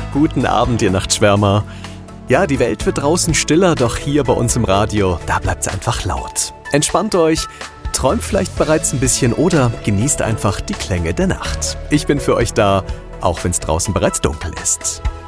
Guten Abend, ihr Nachtschwärmer. Ja, die Welt wird draußen stiller, doch hier bei uns im Radio, da bleibt's einfach laut. Entspannt euch, träumt vielleicht bereits ein bisschen oder genießt einfach die Klänge der Nacht. Ich bin für euch da, auch wenn's draußen bereits dunkel ist.